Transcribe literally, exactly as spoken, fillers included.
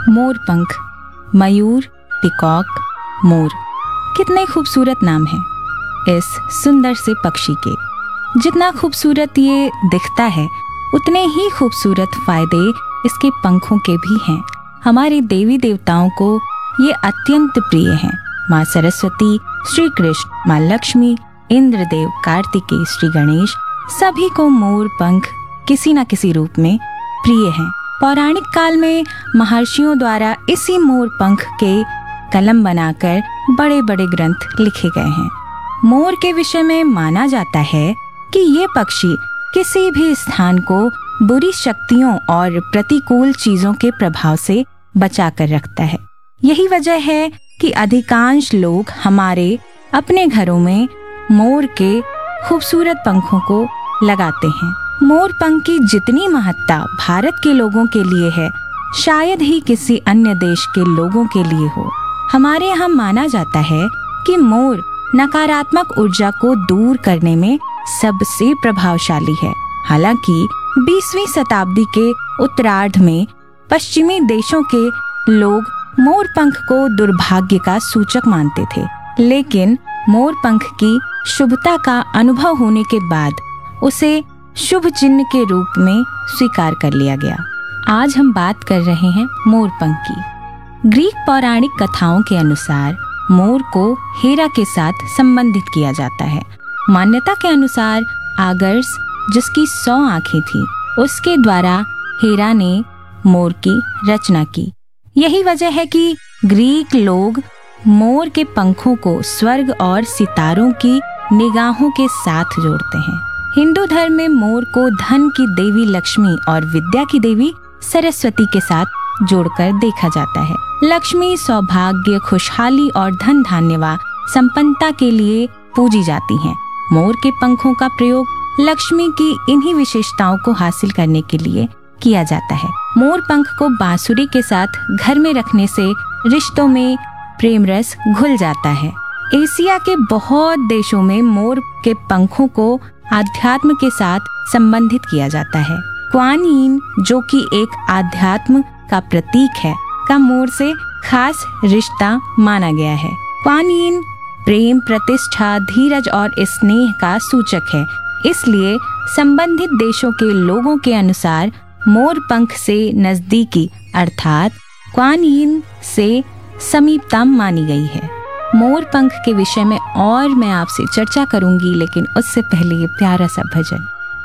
मोर पंख, मयूर, पिकॉक, मोर, कितने खूबसूरत नाम हैं इस सुंदर से पक्षी के। जितना खूबसूरत ये दिखता है उतने ही खूबसूरत फायदे इसके पंखों के भी हैं। हमारे देवी देवताओं को ये अत्यंत प्रिय हैं। माँ सरस्वती, श्री कृष्ण, माँ लक्ष्मी, इंद्रदेव, कार्तिकेय, श्री गणेश, सभी को मोर पंख किसी न किसी रूप में प्रिय हैं। पौराणिक काल में महर्षियों द्वारा इसी मोर पंख के कलम बनाकर बड़े बड़े ग्रंथ लिखे गए हैं। मोर के विषय में माना जाता है कि ये पक्षी किसी भी स्थान को बुरी शक्तियों और प्रतिकूल चीजों के प्रभाव से बचा कर रखता है। यही वजह है कि अधिकांश लोग हमारे अपने घरों में मोर के खूबसूरत पंखों को लगाते हैं। मोर पंख की जितनी महत्ता भारत के लोगों के लिए है, शायद ही किसी अन्य देश के लोगों के लिए हो। हमारे यहाँ माना जाता है कि मोर नकारात्मक ऊर्जा को दूर करने में सबसे प्रभावशाली है। हालांकि बीसवीं शताब्दी के उत्तरार्ध में पश्चिमी देशों के लोग मोर पंख को दुर्भाग्य का सूचक मानते थे, लेकिन मोर पंख की शुभता का अनुभव होने के बाद उसे शुभ चिन्ह के रूप में स्वीकार कर लिया गया। आज हम बात कर रहे हैं मोर पंख की। ग्रीक पौराणिक कथाओं के अनुसार मोर को हेरा के साथ संबंधित किया जाता है। मान्यता के अनुसार आगर्स, जिसकी सौ आंखें थी, उसके द्वारा हेरा ने मोर की रचना की। यही वजह है कि ग्रीक लोग मोर के पंखों को स्वर्ग और सितारों की निगाहों के साथ जोड़ते हैं। हिंदू धर्म में मोर को धन की देवी लक्ष्मी और विद्या की देवी सरस्वती के साथ जोड़कर देखा जाता है। लक्ष्मी सौभाग्य, खुशहाली और धन धान्य व संपन्नता के लिए पूजी जाती हैं। मोर के पंखों का प्रयोग लक्ष्मी की इन्हीं विशेषताओं को हासिल करने के लिए किया जाता है। मोर पंख को बांसुरी के साथ घर में रखने से रिश्तों में प्रेम रस घुल जाता है। एशिया के बहुत देशों में मोर के पंखों को आध्यात्म के साथ संबंधित किया जाता है। क्वान यीन, जो कि एक आध्यात्म का प्रतीक है, का मोर से खास रिश्ता माना गया है। क्वान यीन प्रेम, प्रतिष्ठा, धीरज और स्नेह का सूचक है। इसलिए संबंधित देशों के लोगों के अनुसार मोर पंख से नजदीकी अर्थात क्वान यीन से समीपता मानी गई है। मोर पंख के विषय में और मैं आपसे चर्चा करूंगी, लेकिन उससे पहले ये प्यारा सा भजन।